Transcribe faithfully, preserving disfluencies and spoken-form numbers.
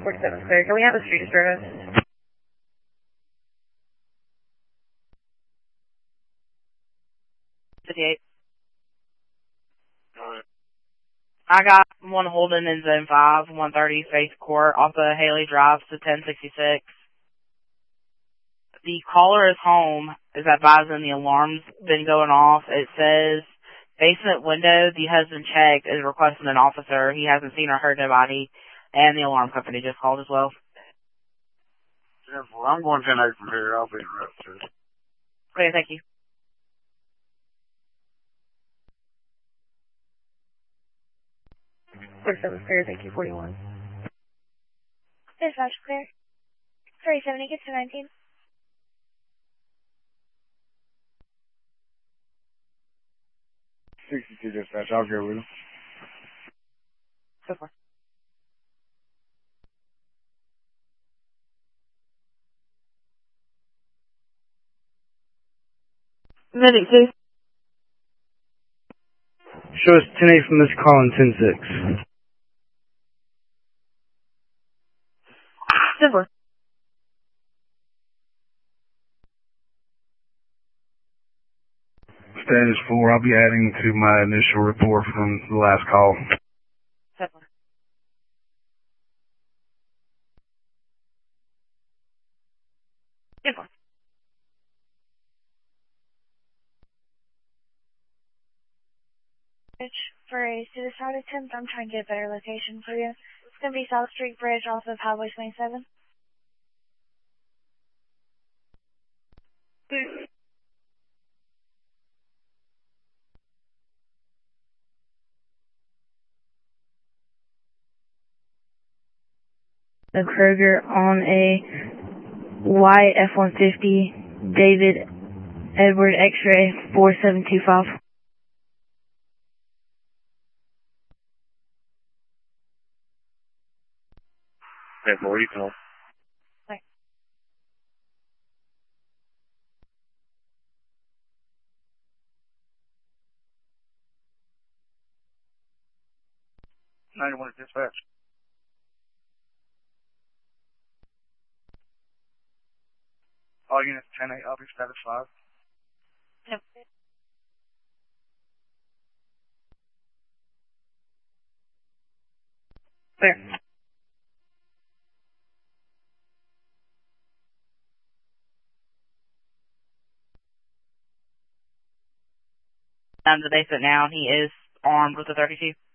forty-seven clear. Can we have a street service? fifty-eight. I got one holding in zone five, one thirty Faith Court off of Haley Drive to ten sixty-six. The caller is home, is advising the alarm's been going off. It says, basement window, the husband checked, is requesting an officer. He hasn't seen or heard nobody, and the alarm company just called as well. Well, I'm going ten eight from here. I'll be right through. Okay, thank you. forty-seven clear, thank you, forty-one. Dispatch clear. forty-seven, get to nineteen. sixty-two dispatch, I'll go with him. So far. Medic two. Show us ten eight from this call and ten six. So far. Status four, I'll be adding to my initial report from the last call. So far. So far. For a suicide attempt, I'm trying to get a better location for you. It's going to be South Street Bridge off of Highway twenty-seven. The Kroger on a white F one fifty, David Edward X-ray four seven two five. Hey, boy, you can. Right. ninety-one dispatch. All units ten eight, I'll be status five. Yep. Clear. Down to the basement now. He is armed with a thirty-two.